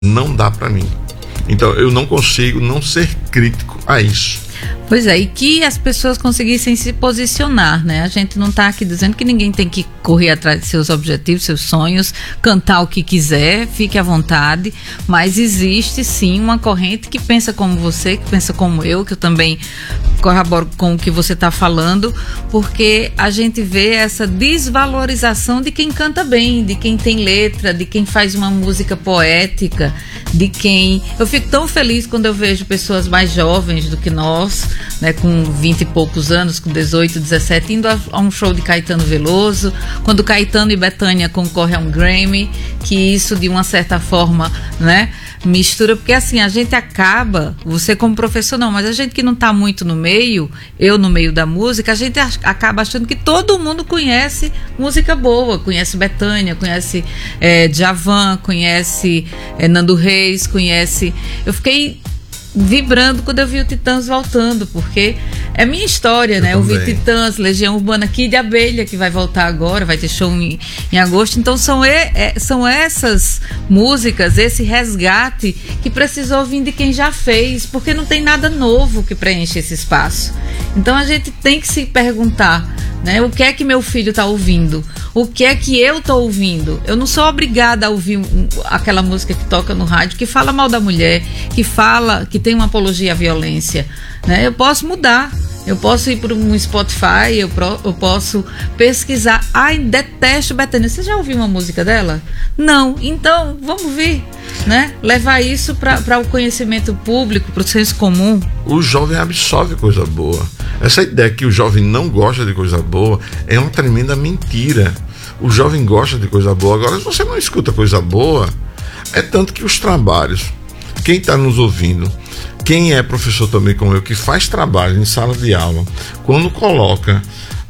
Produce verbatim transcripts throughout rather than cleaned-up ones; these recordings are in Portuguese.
Não dá para mim. Então eu não consigo não ser crítico a isso. Pois é, e que as pessoas conseguissem se posicionar, né? A gente não está aqui dizendo que ninguém tem que correr atrás de seus objetivos, seus sonhos, cantar o que quiser, fique à vontade, mas existe sim uma corrente que pensa como você, que pensa como eu, que eu também corroboro com o que você está falando, porque a gente vê essa desvalorização de quem canta bem, de quem tem letra, de quem faz uma música poética, de quem... Eu fico tão feliz quando eu vejo pessoas mais jovens do que nós, né, com vinte e poucos anos, com dezoito, dezessete, indo a, a um show de Caetano Veloso, quando Caetano e Bethânia concorrem a um Grammy, que isso de uma certa forma, né, mistura, porque assim, a gente acaba, você como professor não, mas a gente que não está muito no meio, eu no meio da música, a gente acaba achando que todo mundo conhece música boa, conhece Bethânia, conhece é, Djavan, conhece é, Nando Reis, conhece... Eu fiquei vibrando quando eu vi o Titãs voltando, porque é minha história, eu né? Também. Eu vi Titãs, Legião Urbana, Kid Abelha, que vai voltar agora, vai ter show em, em agosto. Então são, e, é, são essas músicas, esse resgate que precisou vir de quem já fez, porque não tem nada novo que preenche esse espaço. Então a gente tem que se perguntar, né? O que é que meu filho está ouvindo? O que é que eu estou ouvindo? Eu não sou obrigada a ouvir um, aquela música que toca no rádio, que fala mal da mulher, que fala, que tem uma apologia à violência, né? Eu posso mudar, eu posso ir para um Spotify, eu, pro, eu posso pesquisar. Ai, detesto Bethânia. Você já ouviu uma música dela? Não. Então, vamos ver, né? Levar isso para o conhecimento público, para o senso comum. O jovem absorve coisa boa. Essa ideia que o jovem não gosta de coisa boa é uma tremenda mentira. O jovem gosta de coisa boa. Agora, se você não escuta coisa boa, é tanto que os trabalhos, quem está nos ouvindo, quem é professor também como eu, que faz trabalho em sala de aula, quando coloca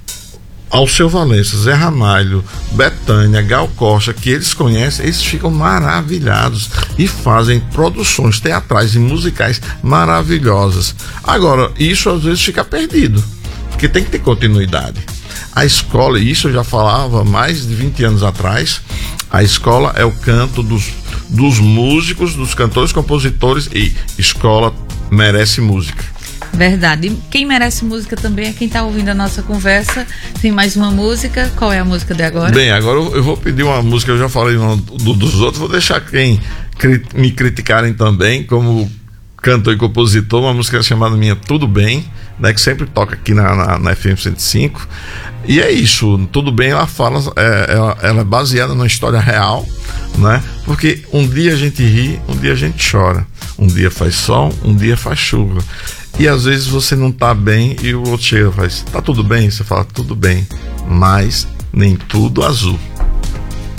Alceu Valença, Zé Ramalho, Bethânia, Gal Costa, que eles conhecem, eles ficam maravilhados e fazem produções teatrais e musicais maravilhosas. Agora, isso às vezes fica perdido, porque tem que ter continuidade. A escola, e isso eu já falava mais de vinte anos atrás, a escola é o canto dos, dos músicos, dos cantores, compositores, e escola merece música. Verdade. E quem merece música também é quem está ouvindo a nossa conversa. Tem mais uma música. Qual é a música de agora? Bem, agora eu vou pedir uma música, eu já falei no, do, dos outros, vou deixar quem cri, me criticarem também, como cantor e compositor, uma música chamada minha Tudo Bem, né, que sempre toca aqui na, na, na F M cento e cinco. E é isso, Tudo Bem, ela fala, é, ela, ela é baseada numa história real, né? Porque um dia a gente ri, um dia a gente chora, um dia faz sol, um dia faz chuva. E às vezes você não tá bem e o outro chega e faz, tá tudo bem? Você fala, tudo bem, mas nem tudo azul.